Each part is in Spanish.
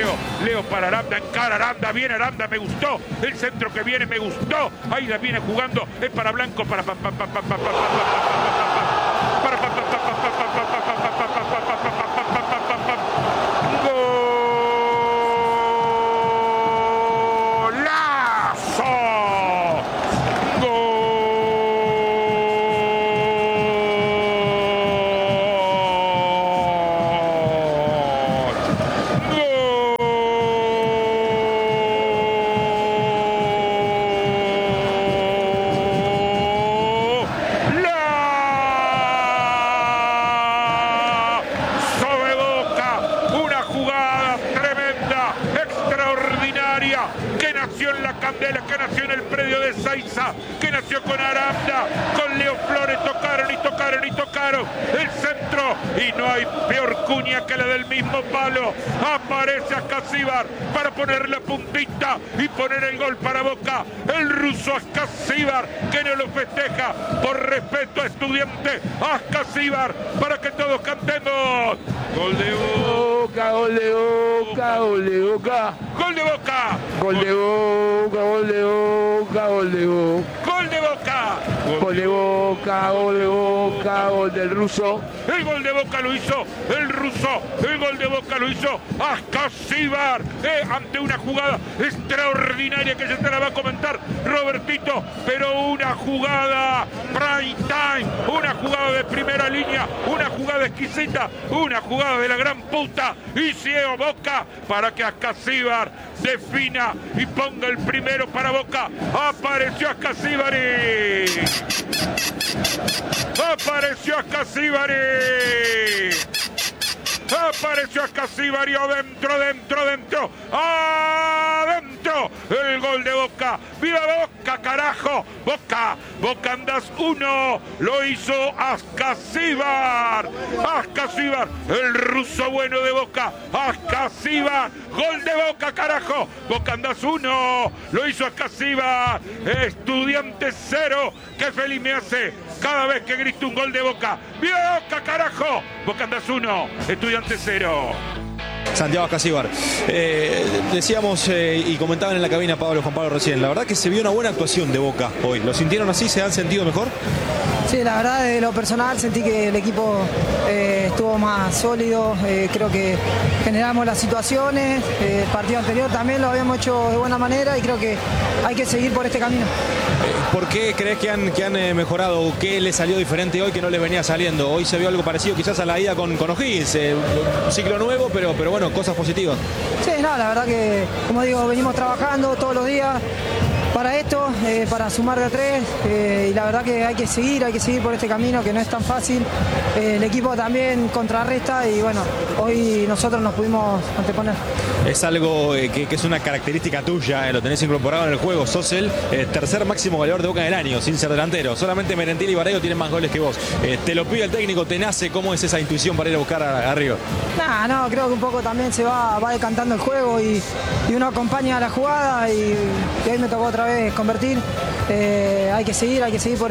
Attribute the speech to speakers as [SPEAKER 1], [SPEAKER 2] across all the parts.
[SPEAKER 1] Leo para Aranda, encara Aranda, viene Aranda, me gustó. El centro que viene me gustó. Ahí la viene jugando, es para Blanco, para que nació en el predio de Saiza, que nació con Aranda, con Leo Flores, tocaron. El centro, y no hay peor cuña que la del mismo palo. Aparece Ascasíbar para poner la puntita y poner el gol para Boca. El ruso Ascasíbar, que no lo festeja por respeto a Estudiante. Ascasíbar, para que todos cantemos. Gol de Boca,
[SPEAKER 2] gol de Boca, gol de Boca.
[SPEAKER 1] Gol de Boca.
[SPEAKER 2] Gol de Boca, gol de Boca, gol de Boca.
[SPEAKER 1] Gol de Boca.
[SPEAKER 2] Gol de Boca, gol de Boca, gol del ruso.
[SPEAKER 1] El gol de Boca lo hizo el ruso. El gol de Boca lo hizo Ascasíbar. Ante una jugada extraordinaria que se te la va a comentar Robertito. Pero una jugada prime time. Una jugada de primera línea. Una jugada exquisita. Una jugada de la gran puta. Y ciego Boca para que Ascasíbar defina y ponga el primero para Boca. Apareció Ascasíbari. Apareció Ascasíbari. Apareció Ascasíbari adentro. Adentro. El gol de Boca. ¡Viva Boca, carajo! Boca andás 1. Lo hizo Ascasíbar. Ascasíbar, el ruso bueno de Boca. Ascasíbar, gol de Boca, carajo. Boca andás 1. Lo hizo Ascasíbar. Estudiante 0. Qué feliz me hace cada vez que grito un gol de Boca. ¡Viva Boca, carajo! Boca andás 1. Estudiante 0.
[SPEAKER 3] Santiago Ascasíbar. Decíamos y comentaban en la cabina Juan Pablo recién, la verdad que se vio una buena actuación de Boca hoy. ¿Lo sintieron así? ¿Se han sentido mejor?
[SPEAKER 4] Sí, la verdad, de lo personal sentí que el equipo estuvo más sólido. Creo que generamos las situaciones. El partido anterior también lo habíamos hecho de buena manera y creo que hay que seguir por este camino.
[SPEAKER 3] ¿Por qué crees que han mejorado? ¿Qué les salió diferente hoy que no les venía saliendo? Hoy se vio algo parecido quizás a la ida con O'Higgins. Un ciclo nuevo, pero bueno, cosas positivas.
[SPEAKER 4] Sí, no, la verdad que, como digo, venimos trabajando todos los días para esto, para sumar de a 3, y la verdad que hay que seguir por este camino que no es tan fácil. El equipo también contrarresta y bueno, hoy nosotros nos pudimos anteponer.
[SPEAKER 3] Es algo que es una característica tuya, lo tenés incorporado en el juego. Sos el tercer máximo goleador de Boca del año, sin ser delantero. Solamente Merentiel y Barreiro tienen más goles que vos. Te lo pide el técnico, te nace. ¿Cómo es esa intuición para ir a buscar arriba?
[SPEAKER 4] No, creo que un poco también se va decantando el juego y uno acompaña a la jugada y hoy me tocó otra vez convertir. Hay que seguir por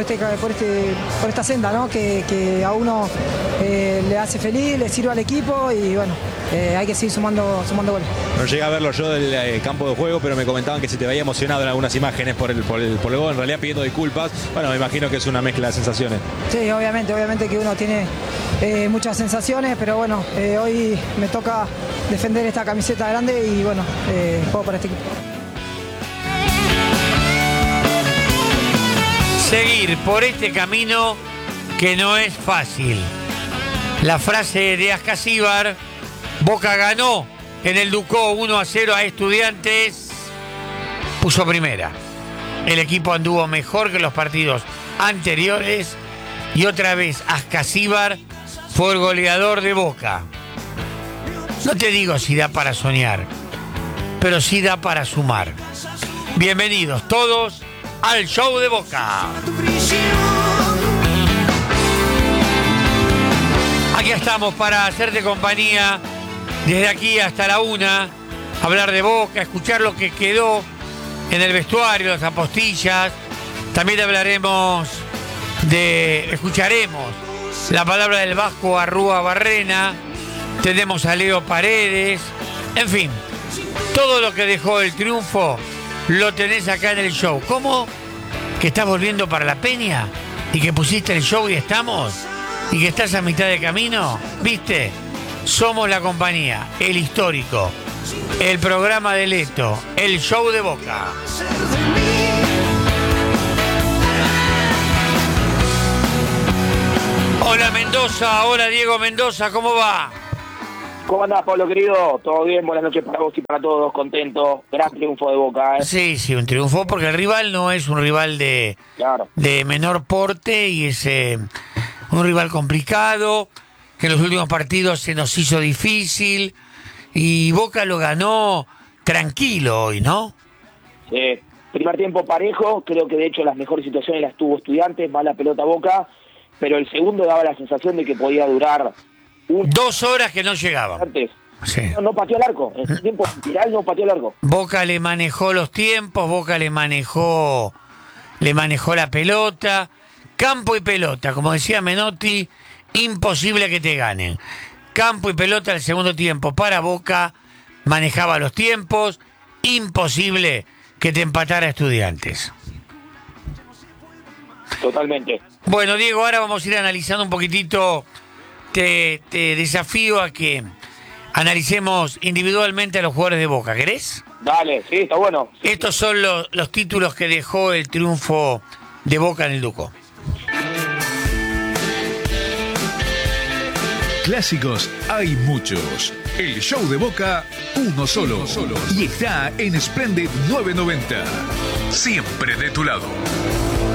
[SPEAKER 4] esta senda, ¿no? que a uno le hace feliz, le sirve al equipo y bueno, hay que seguir sumando goles.
[SPEAKER 3] No llegué a verlo yo del campo de juego, pero me comentaban que se te veía emocionado en algunas imágenes por el gol, en realidad pidiendo disculpas. Bueno, me imagino que es una mezcla de sensaciones.
[SPEAKER 4] Sí, obviamente que uno tiene muchas sensaciones, pero bueno, hoy me toca defender esta camiseta grande y bueno, juego para este equipo.
[SPEAKER 5] Seguir por este camino que no es fácil. La frase de Ascasíbar, Boca ganó en el Ducó 1-0 a Estudiantes, puso primera. El equipo anduvo mejor que los partidos anteriores y otra vez Ascasíbar fue el goleador de Boca. No te digo si da para soñar, pero sí da para sumar. Bienvenidos todos al show de Boca. Aquí estamos para hacerte compañía desde aquí hasta la 1, hablar de Boca, escuchar lo que quedó en el vestuario, las apostillas. También escucharemos la palabra del Vasco Arrúa Barrena. Tenemos a Leo Paredes. En fin, Todo lo que dejó el triunfo lo tenés acá en el show. ¿Cómo? ¿Que estás volviendo para la Peña? ¿Y que pusiste el show y estamos? ¿Y que estás a mitad de camino? ¿Viste? Somos la compañía, el histórico, el programa de Leto, el show de Boca. Hola Mendoza, hola Diego Mendoza, ¿cómo va?
[SPEAKER 6] ¿Cómo andás, Pablo, querido? ¿Todo bien? Buenas noches para vos y para todos, contento. Gran triunfo de Boca, ¿eh?
[SPEAKER 5] Sí, un triunfo porque el rival no es un rival de menor porte y es un rival complicado, que en los últimos partidos se nos hizo difícil y Boca lo ganó tranquilo hoy, ¿no?
[SPEAKER 6] Sí, primer tiempo parejo, creo que de hecho las mejores situaciones las tuvo Estudiantes, más la pelota Boca, pero el segundo daba la sensación de que podía durar
[SPEAKER 5] 2 horas que no llegaba.
[SPEAKER 6] Antes.
[SPEAKER 5] Sí.
[SPEAKER 6] No pateó el arco, en el tiempo final no pateó el arco.
[SPEAKER 5] Boca le manejó los tiempos, Boca le manejó la pelota, campo y pelota, como decía Menotti, imposible que te ganen. Campo y pelota al segundo tiempo para Boca, manejaba los tiempos, imposible que te empatara Estudiantes.
[SPEAKER 6] Totalmente.
[SPEAKER 5] Bueno, Diego, ahora vamos a ir analizando un poquitito. Te desafío a que analicemos individualmente a los jugadores de Boca, ¿querés?
[SPEAKER 6] Dale, sí, está bueno.
[SPEAKER 5] Estos son los títulos que dejó el triunfo de Boca en el Ducó.
[SPEAKER 7] Clásicos hay muchos. El show de Boca, uno solo. Y está en Splendid 990. Siempre de tu lado.